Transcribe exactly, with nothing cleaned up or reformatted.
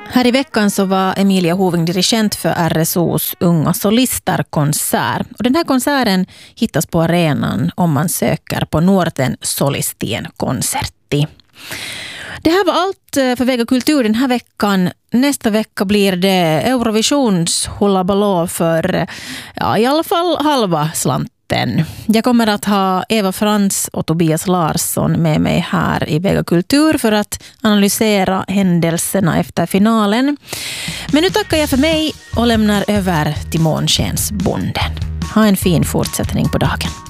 Här i veckan så var Emilia Hoving dirigent för R S O:s Unga Solister-konsert. Och den här konserten hittas på arenan om man söker på Nuorten solistien konsertti. Det här var allt för Vega Kultur den här veckan. Nästa vecka blir det Eurovisions hullabaloo för ja, i alla fall halva slanten. Jag kommer att ha Eva Frans och Tobias Larsson med mig här i Vega Kultur för att analysera händelserna efter finalen. Men nu tackar jag för mig och lämnar över till Månskensbonden. Ha en fin fortsättning på dagen.